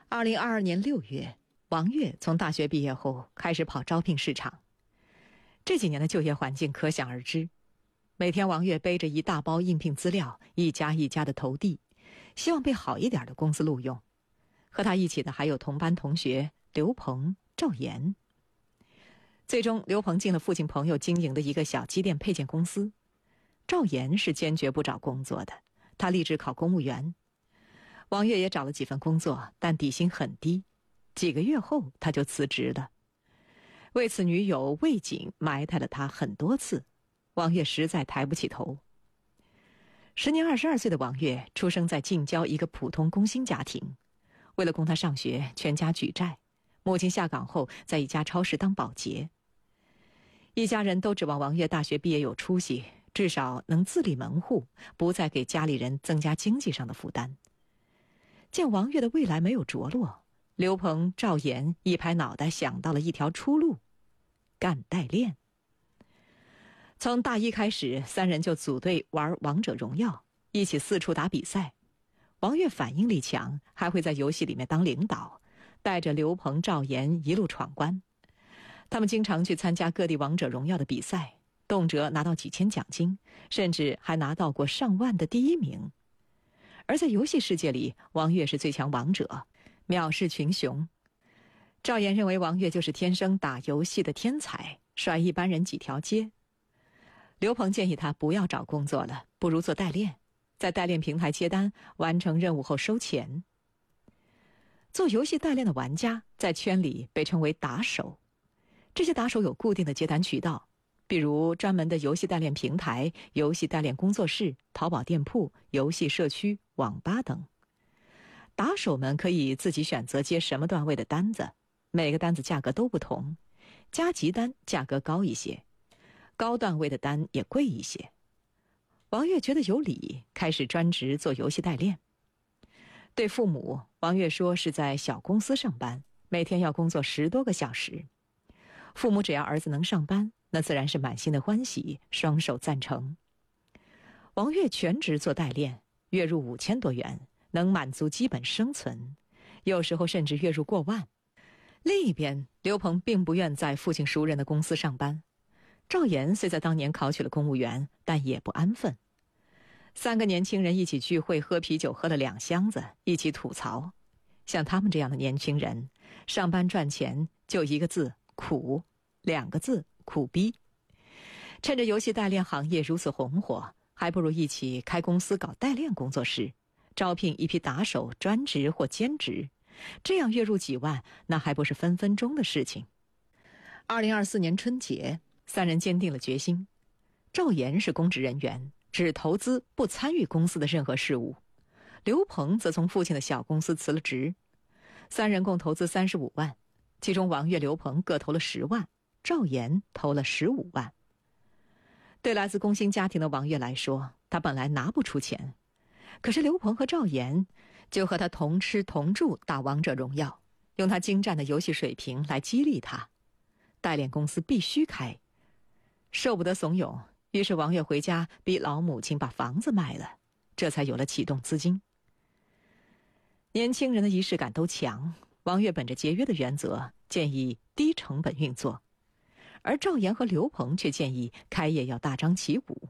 2022年6月，王悦从大学毕业后开始跑招聘市场。这几年的就业环境可想而知，每天王悦背着一大包应聘资料，一家一家的投递，希望被好一点的公司录用。和他一起的还有同班同学刘鹏、赵岩。最终，刘鹏进了父亲朋友经营的一个小机电配件公司。赵岩是坚决不找工作的，他立志考公务员。王悦也找了几份工作，但底薪很低，几个月后他就辞职了。为此，女友魏瑾埋汰了他很多次，王悦实在抬不起头。时年22岁的王悦出生在近郊一个普通工薪家庭，为了供他上学，全家举债，母亲下岗后在一家超市当保洁。一家人都指望王悦大学毕业有出息，至少能自立门户，不再给家里人增加经济上的负担。见王悦的未来没有着落，刘鹏、赵岩一拍脑袋想到了一条出路：干代练。从大一开始，三人就组队玩王者荣耀，一起四处打比赛。王悦反应力强，还会在游戏里面当领导，带着刘鹏、赵岩一路闯关。他们经常去参加各地王者荣耀的比赛，动辄拿到几千奖金，甚至还拿到过上万的第一名。而在游戏世界里，王悦是最强王者，藐视群雄。赵岩认为王悦就是天生打游戏的天才，甩一般人几条街。刘鹏建议他不要找工作了，不如做代练，在代练平台接单，完成任务后收钱。做游戏代练的玩家在圈里被称为打手，这些打手有固定的接单渠道，比如专门的游戏代练平台、游戏代练工作室、淘宝店铺、游戏社区、网吧等。打手们可以自己选择接什么段位的单子，每个单子价格都不同，加急单价格高一些，高段位的单也贵一些。王悦觉得有理，开始专职做游戏代练。对父母，王悦说是在小公司上班，每天要工作10多个小时。父母只要儿子能上班，那自然是满心的欢喜，双手赞成。王悦全职做代练，月入5000多元，能满足基本生存，有时候甚至月入过万。另一边，刘鹏并不愿在父亲熟人的公司上班。赵岩虽在当年考取了公务员，但也不安分。3个年轻人一起聚会喝啤酒，喝了2箱子，一起吐槽。像他们这样的年轻人，上班赚钱就一个字：苦，2个字：苦逼。趁着游戏代练行业如此红火，还不如一起开公司搞代练工作室，招聘一批打手，专职或兼职，这样月入几万，那还不是分分钟的事情。2024年春节，3人坚定了决心。赵岩是公职人员，只投资不参与公司的任何事务。刘鹏则从父亲的小公司辞了职。3人共投资35万，其中王悦、刘鹏各投了10万，赵岩投了15万。对来自工薪家庭的王悦来说，他本来拿不出钱，可是刘鹏和赵岩就和他同吃同住打王者荣耀，用他精湛的游戏水平来激励他。代练公司必须开，受不得怂恿，于是王悦回家逼老母亲把房子卖了，这才有了启动资金。年轻人的仪式感都强，王悦本着节约的原则，建议低成本运作，而赵岩和刘鹏却建议开业要大张旗鼓。